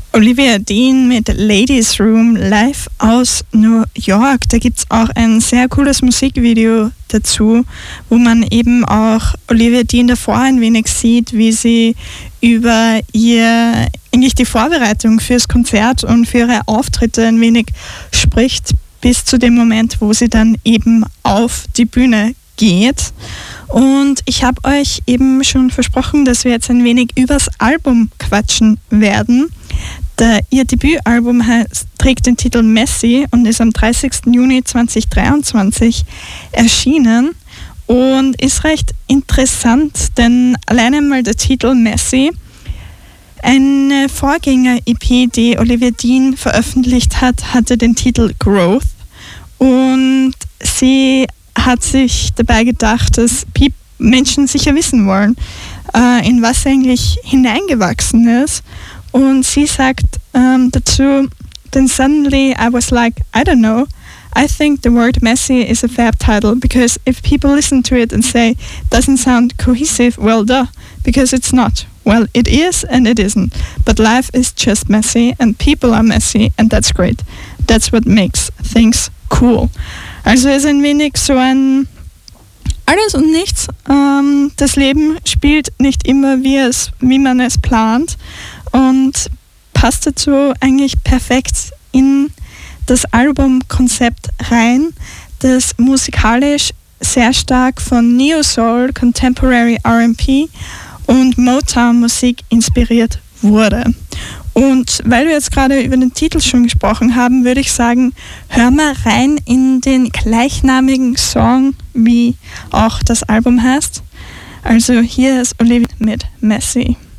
Olivia Dean mit Ladies Room live aus New York. Da gibt es auch ein sehr cooles Musikvideo dazu, wo man eben auch Olivia Dean davor ein wenig sieht, wie sie über eigentlich die Vorbereitung fürs Konzert und für ihre Auftritte ein wenig spricht, bis zu dem Moment, wo sie dann eben auf die Bühne geht. Und ich habe euch eben schon versprochen, dass wir jetzt ein wenig übers Album quatschen werden. Ihr Debütalbum trägt den Titel Messy und ist am 30. Juni 2023 erschienen und ist recht interessant, denn alleine mal der Titel Messy, eine Vorgänger-EP, die Olivia Dean veröffentlicht hat, hatte den Titel Growth und sie hat sich dabei gedacht, dass Menschen sicher wissen wollen, in was eigentlich hineingewachsen ist. Und sie sagt dazu, then suddenly I was like, I don't know, I think the word messy is a fab title, because if people listen to it and say, doesn't sound cohesive, well duh, because it's not. Well, it is and it isn't, but life is just messy and people are messy and that's great. That's what makes things cool. Also es ist ein wenig so ein alles und nichts. Das Leben spielt nicht immer, wie man es plant und passt dazu eigentlich perfekt in das Albumkonzept rein, das musikalisch sehr stark von Neo-Soul, Contemporary R&B und Motown-Musik inspiriert wurde. Und weil wir jetzt gerade über den Titel schon gesprochen haben, würde ich sagen, hör mal rein in den gleichnamigen Song, wie auch das Album heißt. Also hier ist Olivia mit Messy.